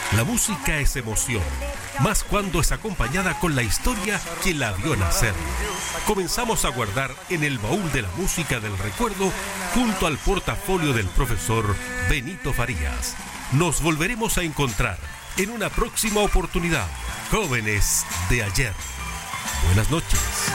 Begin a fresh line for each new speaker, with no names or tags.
La música es emoción, más cuando es acompañada con la historia que la vio nacer. Comenzamos a guardar en el baúl de la música del recuerdo junto al portafolio del profesor Benito Farías. Nos volveremos a encontrar en una próxima oportunidad. Jóvenes de ayer. Buenas noches.